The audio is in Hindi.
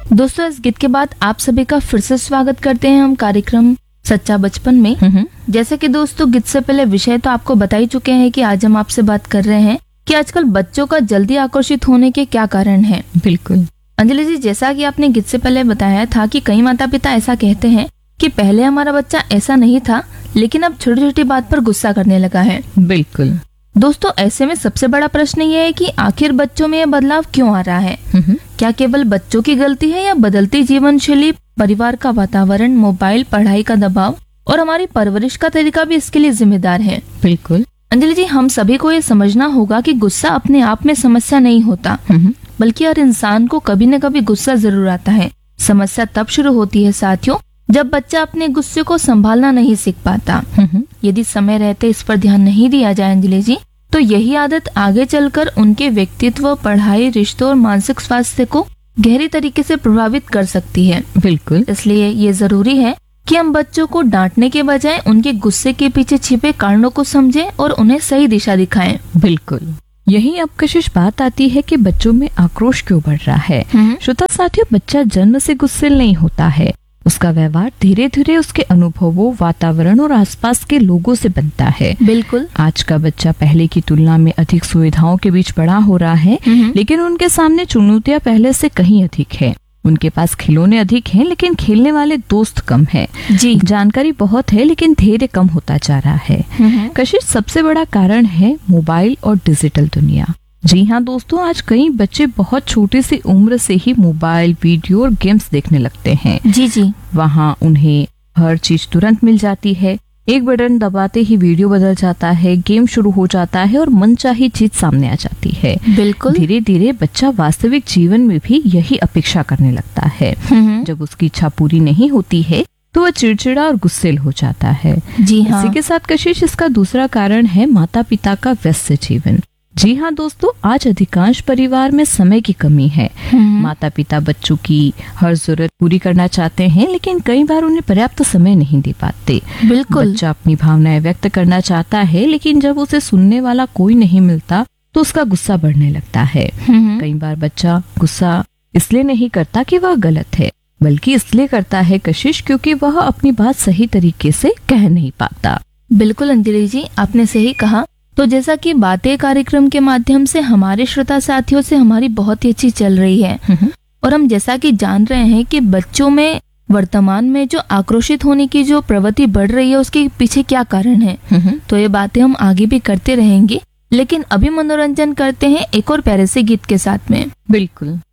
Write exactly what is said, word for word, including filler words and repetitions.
दोस्तों, इस गीत के बाद आप सभी का फिर से स्वागत करते हैं हम कार्यक्रम सच्चा बचपन में। जैसे कि दोस्तों, गीत से पहले विषय तो आपको बता ही चुके हैं कि आज हम आपसे बात कर रहे हैं कि आजकल बच्चों का जल्दी आकर्षित होने के क्या कारण हैं। बिल्कुल अंजलि जी, जैसा कि आपने गीत से पहले बताया था कि कई माता पिता ऐसा कहते हैं कि पहले हमारा बच्चा ऐसा नहीं था, लेकिन अब छोटी छोटी बात पर गुस्सा करने लगा है। बिल्कुल दोस्तों, ऐसे में सबसे बड़ा प्रश्न ये है कि आखिर बच्चों में यह बदलाव क्यों आ रहा है। क्या केवल बच्चों की गलती है या बदलती जीवन शैली, परिवार का वातावरण, मोबाइल, पढ़ाई का दबाव और हमारी परवरिश का तरीका भी इसके लिए जिम्मेदार है। बिल्कुल अंजलि जी, हम सभी को ये समझना होगा कि गुस्सा अपने आप में समस्या नहीं होता, बल्कि हर इंसान को कभी न कभी गुस्सा जरूर आता है। समस्या तब शुरू होती है साथियों, जब बच्चा अपने गुस्से को संभालना नहीं सीख पाता। यदि समय रहते इस पर ध्यान नहीं दिया जाए अंजलि जी, तो यही आदत आगे चलकर उनके व्यक्तित्व, पढ़ाई, रिश्तों और मानसिक स्वास्थ्य को गहरी तरीके से प्रभावित कर सकती है। बिल्कुल इसलिए ये जरूरी है कि हम बच्चों को डांटने के बजाय उनके गुस्से के पीछे छिपे कारणों को समझें और उन्हें सही दिशा दिखाएं। बिल्कुल यही अब कशिश बात आती है कि बच्चों में आक्रोश क्यों बढ़ रहा है। श्रोता साथियों, बच्चा जन्म से गुस्सैल नहीं होता है, उसका व्यवहार धीरे धीरे उसके अनुभवों, वातावरण और आसपास के लोगों से बनता है। बिल्कुल आज का बच्चा पहले की तुलना में अधिक सुविधाओं के बीच बड़ा हो रहा है, लेकिन उनके सामने चुनौतियां पहले से कहीं अधिक है। उनके पास खिलौने अधिक हैं, लेकिन खेलने वाले दोस्त कम है। जी जानकारी बहुत है, लेकिन धैर्य कम होता जा रहा है। कशिश, सबसे बड़ा कारण है मोबाइल और डिजिटल दुनिया। जी हाँ दोस्तों, आज कई बच्चे बहुत छोटी सी उम्र से ही मोबाइल, वीडियो और गेम्स देखने लगते हैं। जी जी वहाँ उन्हें हर चीज तुरंत मिल जाती है। एक बटन दबाते ही वीडियो बदल जाता है, गेम शुरू हो जाता है और मनचाही चीज सामने आ जाती है। बिल्कुल धीरे धीरे बच्चा वास्तविक जीवन में भी यही अपेक्षा करने लगता है। जब उसकी इच्छा पूरी नहीं होती है तो वह चिड़चिड़ा और गुस्सेल हो जाता है। जी हाँ। इसी के साथ कशिश, इसका दूसरा कारण है माता पिता का व्यस्त जीवन। जी हाँ दोस्तों, आज अधिकांश परिवार में समय की कमी है। माता पिता बच्चों की हर जरूरत पूरी करना चाहते हैं, लेकिन कई बार उन्हें पर्याप्त समय नहीं दे पाते। बिल्कुल बच्चा अपनी भावनाएं व्यक्त करना चाहता है, लेकिन जब उसे सुनने वाला कोई नहीं मिलता तो उसका गुस्सा बढ़ने लगता है। कई बार बच्चा गुस्सा इसलिए नहीं करता कि वह गलत है, बल्कि इसलिए करता है कशिश क्योंकि वह अपनी बात सही तरीके से कह नहीं पाता। बिल्कुल अंजलि जी, आपने सही कहा। तो जैसा कि बातें कार्यक्रम के माध्यम से हमारे श्रोता साथियों से हमारी बहुत ही अच्छी चल रही है, और हम जैसा कि जान रहे हैं कि बच्चों में वर्तमान में जो आक्रोशित होने की जो प्रवृत्ति बढ़ रही है उसके पीछे क्या कारण है, तो ये बातें हम आगे भी करते रहेंगे। लेकिन अभी मनोरंजन करते हैं एक और प्यारे से गीत के साथ में। बिल्कुल।